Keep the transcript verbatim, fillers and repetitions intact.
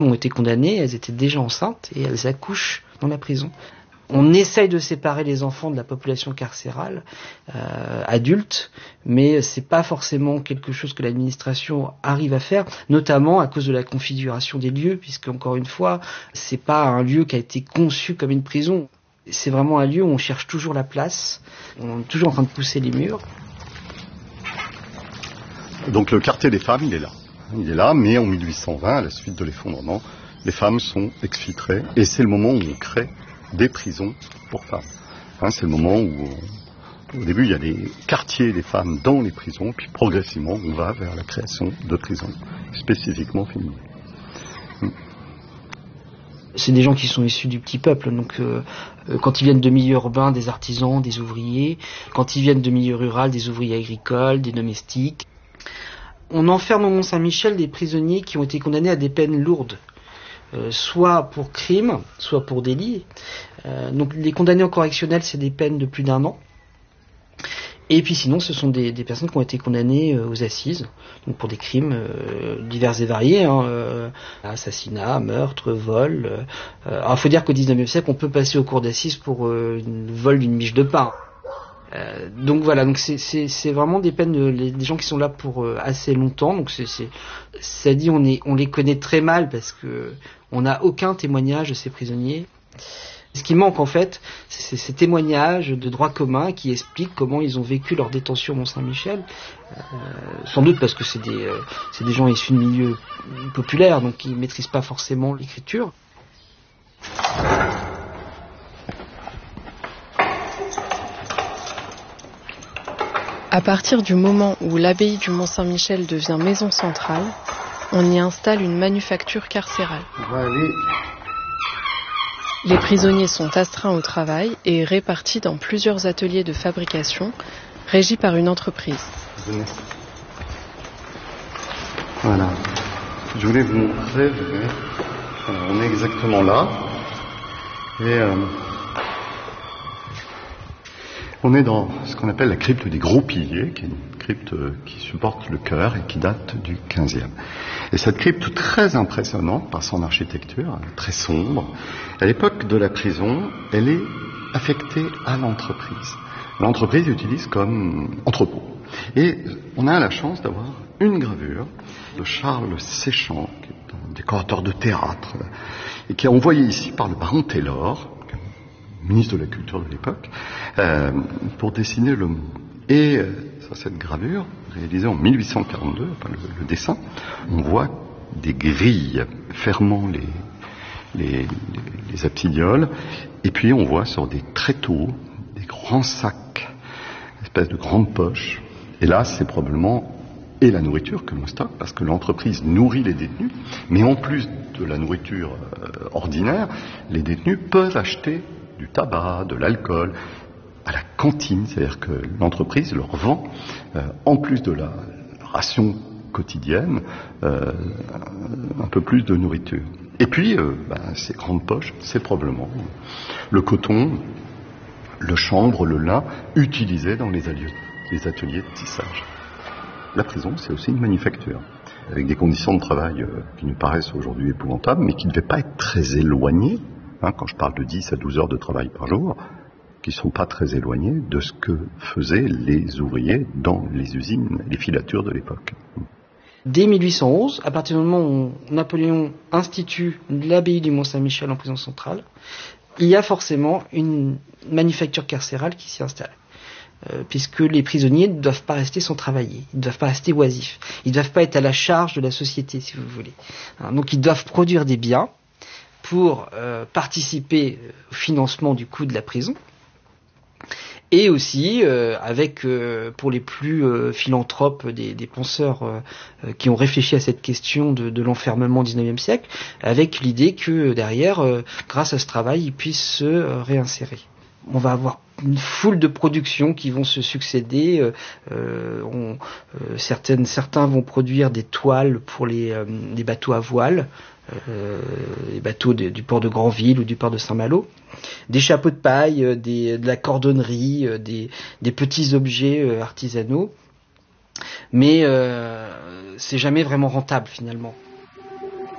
ont été condamnées, elles étaient déjà enceintes et elles accouchent dans la prison. On essaye de séparer les enfants de la population carcérale euh, adulte, mais c'est pas forcément quelque chose que l'administration arrive à faire, notamment à cause de la configuration des lieux, puisque encore une fois, c'est pas un lieu qui a été conçu comme une prison. C'est vraiment un lieu où on cherche toujours la place, on est toujours en train de pousser les murs. Donc le quartier des femmes, il est là. Il est là, mais en mille huit cent vingt, à la suite de l'effondrement, les femmes sont exfiltrées, et c'est le moment où on crée des prisons pour femmes. Hein, c'est le moment où, on, au début, il y a des quartiers des femmes dans les prisons, puis progressivement, on va vers la création de prisons spécifiquement féminines. Hum. C'est des gens qui sont issus du petit peuple, donc euh, quand ils viennent de milieux urbains, des artisans, des ouvriers, quand ils viennent de milieux ruraux, des ouvriers agricoles, des domestiques. On enferme au Mont-Saint-Michel des prisonniers qui ont été condamnés à des peines lourdes. Euh, soit pour crime, soit pour délit. Euh, donc les condamnés en correctionnel, c'est des peines de plus d'un an. Et puis sinon, ce sont des, des personnes qui ont été condamnées euh, aux assises, donc pour des crimes euh, divers et variés, hein, euh, assassinat, meurtre, vol. Euh, alors il faut dire qu'au dix-neuvième siècle, on peut passer au cours d'assises pour euh, le vol d'une miche de pain. Euh, donc voilà, donc c'est, c'est, c'est vraiment des peines de, les, des gens qui sont là pour euh, assez longtemps. Donc c'est, c'est, ça dit on est, on les connaît très mal parce que on n'a aucun témoignage de ces prisonniers. Ce qui manque en fait, c'est ces témoignages de droit commun qui expliquent comment ils ont vécu leur détention au Mont-Saint-Michel. Euh, sans doute parce que c'est des, euh, c'est des gens issus de milieux populaires, donc ils maîtrisent pas forcément l'écriture. À partir du moment où l'abbaye du Mont-Saint-Michel devient maison centrale, on y installe une manufacture carcérale. Les prisonniers sont astreints au travail et répartis dans plusieurs ateliers de fabrication, régis par une entreprise. Venez. Voilà. Je voulais vous montrer, vous voyez, on est exactement là. Et euh, on est dans ce qu'on appelle la crypte des gros piliers, qui est une crypte qui supporte le chœur et qui date du quinzième. Et cette crypte très impressionnante par son architecture, très sombre, à l'époque de la prison, elle est affectée à l'entreprise. L'entreprise l'utilise comme entrepôt. Et on a la chance d'avoir une gravure de Charles Séchant, qui est un décorateur de théâtre, et qui est envoyé ici par le baron Taylor, ministre de la Culture de l'époque, euh, pour dessiner le mot. Et euh, sur cette gravure, réalisée en mille huit cent quarante-deux, enfin, le, le dessin, on voit des grilles fermant les, les, les, les absidioles, et puis on voit sur des tréteaux des grands sacs, une espèce de grandes poches. Et là, c'est probablement et la nourriture que l'on stocke, parce que l'entreprise nourrit les détenus, mais en plus de la nourriture euh, ordinaire, les détenus peuvent acheter du tabac, de l'alcool, à la cantine, c'est-à-dire que l'entreprise leur vend, euh, en plus de la ration quotidienne, euh, un peu plus de nourriture. Et puis, euh, ben, ces grandes poches, c'est probablement le coton, le chanvre, le lin, utilisés dans les ateliers, les ateliers de tissage. La prison, c'est aussi une manufacture, avec des conditions de travail euh, qui nous paraissent aujourd'hui épouvantables, mais qui ne devaient pas être très éloignées. Hein, quand je parle de dix à douze heures de travail par jour, qui ne sont pas très éloignés de ce que faisaient les ouvriers dans les usines, les filatures de l'époque. Dès mille huit cent onze, à partir du moment où Napoléon institue l'abbaye du Mont-Saint-Michel en prison centrale, il y a forcément une manufacture carcérale qui s'y installe. Euh, puisque les prisonniers ne doivent pas rester sans travailler, ils ne doivent pas rester oisifs, ils ne doivent pas être à la charge de la société, si vous voulez. Hein, donc ils doivent produire des biens pour euh, participer au financement du coût de la prison, et aussi euh, avec, euh, pour les plus euh, philanthropes des, des penseurs euh, qui ont réfléchi à cette question de, de l'enfermement au dix-neuvième siècle, avec l'idée que derrière, euh, grâce à ce travail, ils puissent se euh, réinsérer. On va avoir une foule de productions qui vont se succéder. Euh, euh, on, euh, certaines, certains vont produire des toiles pour les, euh, les bateaux à voile, euh, les bateaux de, du port de Granville ou du port de Saint-Malo, des chapeaux de paille, euh, des, de la cordonnerie, euh, des, des petits objets euh, artisanaux. Mais euh, c'est jamais vraiment rentable finalement.